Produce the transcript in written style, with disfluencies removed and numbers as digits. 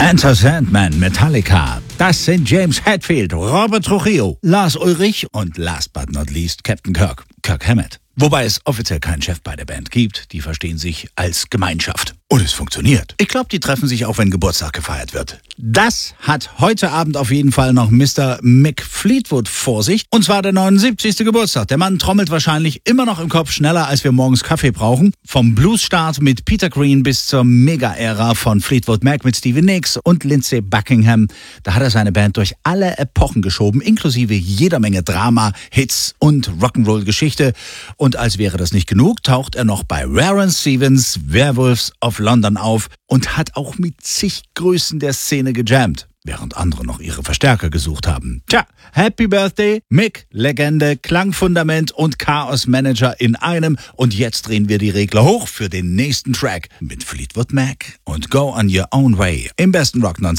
Enter Sandman, Metallica. Das sind James Hetfield, Robert Trujillo, Lars Ulrich und last but not least Captain Kirk, Kirk Hammett. Wobei es offiziell keinen Chef bei der Band gibt, die verstehen sich als Gemeinschaft. Und es funktioniert. Ich glaube, die treffen sich auch, wenn Geburtstag gefeiert wird. Das hat heute Abend auf jeden Fall noch Mr. Mick Fleetwood vor sich. Und zwar der 79. Geburtstag. Der Mann trommelt wahrscheinlich immer noch im Kopf schneller, als wir morgens Kaffee brauchen. Vom Bluesstart mit Peter Green bis zur Mega-Ära von Fleetwood Mac mit Stevie Nicks und Lindsey Buckingham. Da hat er seine Band durch alle Epochen geschoben, inklusive jeder Menge Drama, Hits und Rock'n'Roll-Geschichte. Und als wäre das nicht genug, taucht er noch bei Warren Stevens Werewolves of London auf und hat auch mit zig Größen der Szene gejammt, während andere noch ihre Verstärker gesucht haben. Tja, Happy Birthday, Mick, Legende, Klangfundament und Chaos-Manager in einem. Und jetzt drehen wir die Regler hoch für den nächsten Track mit Fleetwood Mac und Go on Your Own Way im besten Rock